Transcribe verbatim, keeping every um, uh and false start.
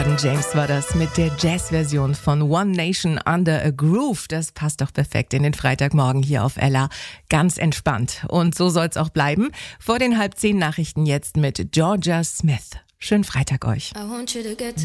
Gordon James war das mit der Jazz-Version von One Nation Under a Groove. Das passt doch perfekt in den Freitagmorgen hier auf Ella. Ganz entspannt. Und so soll's auch bleiben. Vor den halb zehn Nachrichten jetzt mit Georgia Smith. Schönen Freitag euch.